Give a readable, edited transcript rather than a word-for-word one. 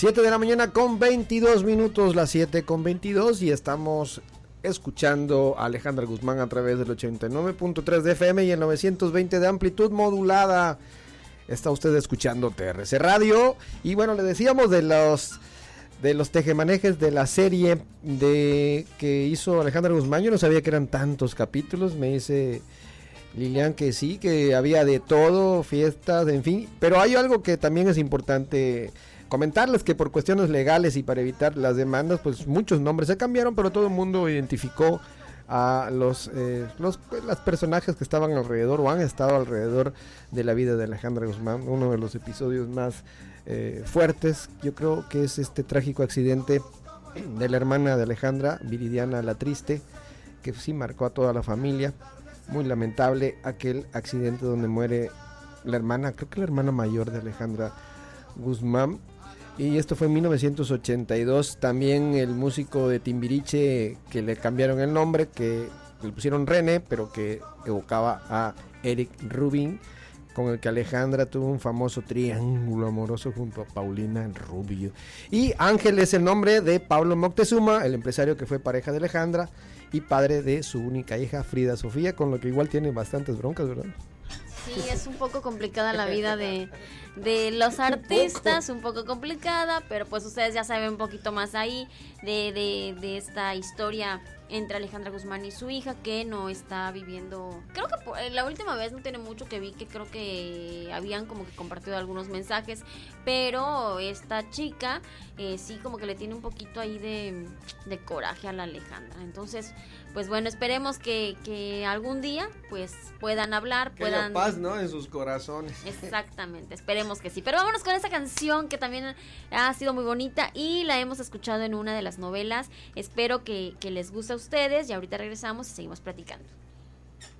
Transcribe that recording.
7 de la mañana con 22 minutos, las 7 con 22, y estamos escuchando a Alejandra Guzmán a través del 89.3 de FM y el 920 de amplitud modulada. Está usted escuchando TRC Radio. Y bueno, le decíamos de los tejemanejes de la serie que hizo Alejandra Guzmán. Yo no sabía que eran tantos capítulos. Me dice Lilian que sí, que había de todo, fiestas, en fin. Pero hay algo que también es importante comentarles, que por cuestiones legales y para evitar las demandas, pues muchos nombres se cambiaron, pero todo el mundo identificó a los personajes que estaban alrededor o han estado alrededor de la vida de Alejandra Guzmán. Uno de los episodios más fuertes, yo creo que es este trágico accidente de la hermana de Alejandra, Viridiana la Triste, que sí marcó a toda la familia. Muy lamentable aquel accidente donde muere la hermana, creo que la hermana mayor de Alejandra Guzmán. Y esto fue en 1982. También el músico de Timbiriche, que le cambiaron el nombre, que le pusieron René, pero que evocaba a Eric Rubin, con el que Alejandra tuvo un famoso triángulo amoroso junto a Paulina Rubio. Y Ángel es el nombre de Pablo Moctezuma, el empresario que fue pareja de Alejandra y padre de su única hija Frida Sofía, con lo que igual tiene bastantes broncas, ¿verdad? Sí, es un poco complicada la vida de los artistas, un poco complicada, pero pues ustedes ya saben un poquito más ahí de esta historia entre Alejandra Guzmán y su hija, que no está viviendo, creo que la última vez no tiene mucho que vi, que creo que habían como que compartido algunos mensajes, pero esta chica sí como que le tiene un poquito ahí de coraje a la Alejandra. Entonces, pues bueno, esperemos que algún día pues puedan hablar, que haya paz, ¿no?, en sus corazones. Exactamente, esperemos que sí. Pero vámonos con esta canción que también ha sido muy bonita y la hemos escuchado en una de las novelas. Espero que les guste a ustedes y ahorita regresamos y seguimos platicando.